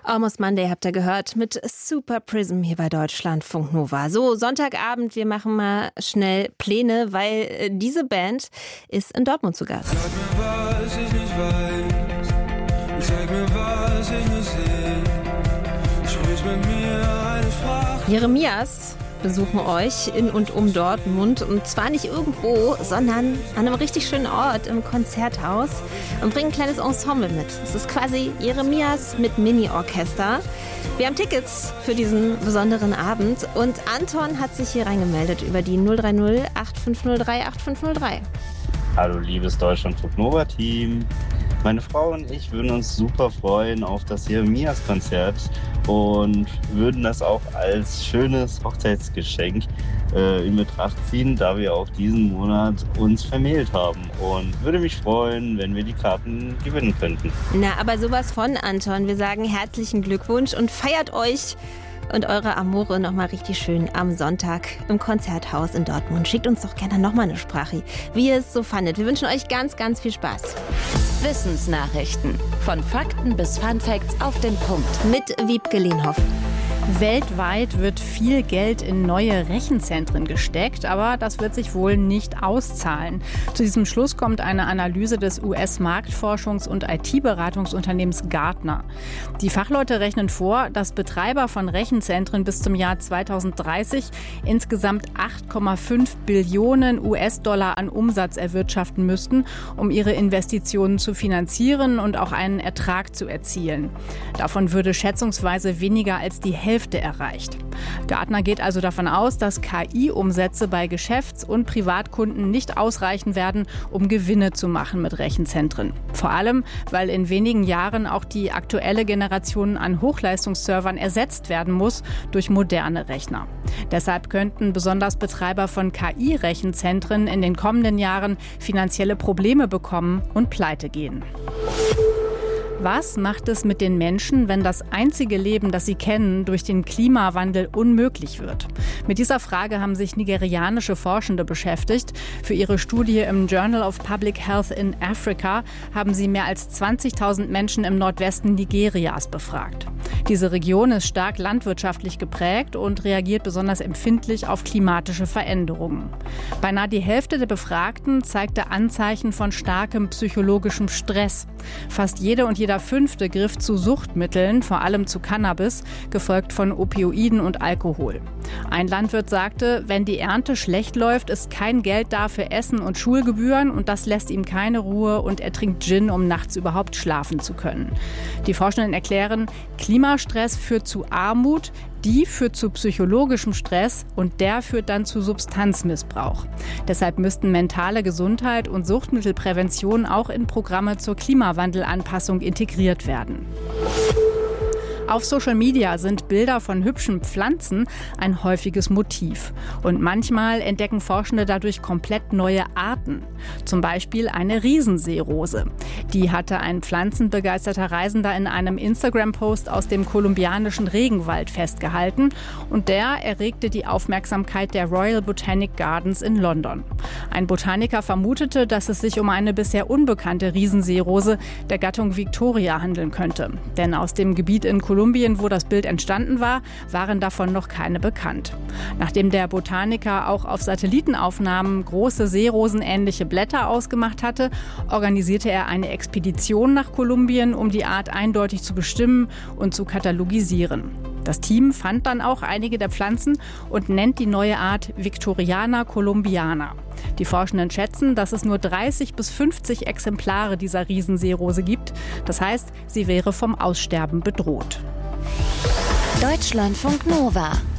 Almost Monday habt ihr gehört mit Super Prism hier bei Deutschlandfunk Nova. So, Sonntagabend, wir machen mal schnell Pläne, weil diese Band ist in Dortmund zu Gast. Sag mir, was ich nicht weiß. Sag mir, was ich nicht sehe. Sprich mit mir eine Sprache. Jeremias besuchen euch in und um Dortmund. Und zwar nicht irgendwo, sondern an einem richtig schönen Ort im Konzerthaus und bringen ein kleines Ensemble mit. Es ist quasi Jeremias mit Mini-Orchester. Wir haben Tickets für diesen besonderen Abend und Anton hat sich hier reingemeldet über die 030 8503 8503. Hallo liebes Deutschlandfunk Nova Team. Meine Frau und ich würden uns super freuen auf das Jeremias-Konzert und würden das auch als schönes Hochzeitsgeschenk in Betracht ziehen, da wir auch diesen Monat uns vermählt haben. Und würde mich freuen, wenn wir die Karten gewinnen könnten. Na, aber sowas von, Anton. Wir sagen herzlichen Glückwunsch und feiert euch und eure Amore nochmal richtig schön am Sonntag im Konzerthaus in Dortmund. Schickt uns doch gerne nochmal eine Sprache, wie ihr es so fandet. Wir wünschen euch ganz, ganz viel Spaß. Wissensnachrichten. Von Fakten bis Funfacts auf den Punkt. Mit Wiebke Lehnhoff. Weltweit wird viel Geld in neue Rechenzentren gesteckt, aber das wird sich wohl nicht auszahlen. Zu diesem Schluss kommt eine Analyse des US-Marktforschungs- und IT-Beratungsunternehmens Gartner. Die Fachleute rechnen vor, dass Betreiber von Rechenzentren bis zum Jahr 2030 insgesamt 8,5 Billionen US-Dollar an Umsatz erwirtschaften müssten, um ihre Investitionen zu finanzieren und auch einen Ertrag zu erzielen. Davon würde schätzungsweise weniger als die Hälfte erreicht. Gartner geht also davon aus, dass KI-Umsätze bei Geschäfts- und Privatkunden nicht ausreichen werden, um Gewinne zu machen mit Rechenzentren. Vor allem, weil in wenigen Jahren auch die aktuelle Generation an Hochleistungsservern ersetzt werden muss durch moderne Rechner. Deshalb könnten besonders Betreiber von KI-Rechenzentren in den kommenden Jahren finanzielle Probleme bekommen und pleite gehen. Was macht es mit den Menschen, wenn das einzige Leben, das sie kennen, durch den Klimawandel unmöglich wird? Mit dieser Frage haben sich nigerianische Forschende beschäftigt. Für ihre Studie im Journal of Public Health in Africa haben sie mehr als 20.000 Menschen im Nordwesten Nigerias befragt. Diese Region ist stark landwirtschaftlich geprägt und reagiert besonders empfindlich auf klimatische Veränderungen. Beinahe die Hälfte der Befragten zeigte Anzeichen von starkem psychologischem Stress. Fast jede und jeder Fünfte griff zu Suchtmitteln, vor allem zu Cannabis, gefolgt von Opioiden und Alkohol. Ein Landwirt sagte, wenn die Ernte schlecht läuft, ist kein Geld da für Essen und Schulgebühren und das lässt ihm keine Ruhe und er trinkt Gin, um nachts überhaupt schlafen zu können. Die Forschenden erklären, Klimastress führt zu Armut, die führt zu psychologischem Stress und der führt dann zu Substanzmissbrauch. Deshalb müssten mentale Gesundheit und Suchtmittelprävention auch in Programme zur Klimawandelanpassung integriert werden. Auf Social Media sind Bilder von hübschen Pflanzen ein häufiges Motiv. Und manchmal entdecken Forschende dadurch komplett neue Arten. Zum Beispiel eine Riesenseerose. Die hatte ein pflanzenbegeisterter Reisender in einem Instagram-Post aus dem kolumbianischen Regenwald festgehalten. Und der erregte die Aufmerksamkeit der Royal Botanic Gardens in London. Ein Botaniker vermutete, dass es sich um eine bisher unbekannte Riesenseerose der Gattung Victoria handeln könnte. Denn aus dem Gebiet in Kolumbien, wo das Bild entstanden war, waren davon noch keine bekannt. Nachdem der Botaniker auch auf Satellitenaufnahmen große seerosenähnliche Blätter ausgemacht hatte, organisierte er eine Expedition nach Kolumbien, um die Art eindeutig zu bestimmen und zu katalogisieren. Das Team fand dann auch einige der Pflanzen und nennt die neue Art Victoriana columbiana. Die Forschenden schätzen, dass es nur 30 bis 50 Exemplare dieser Riesenseerose gibt. Das heißt, sie wäre vom Aussterben bedroht. Deutschlandfunk Nova.